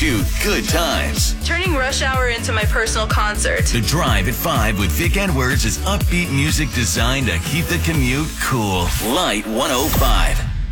you good times. Turning rush hour into my personal concert. The Drive at 5 with Vic Edwards is upbeat music designed to keep the commute cool. Light 105.